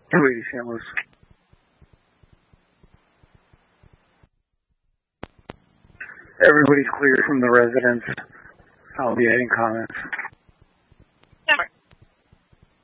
280 St. Louis. Everybody's cleared from the residence. I'll be adding comments.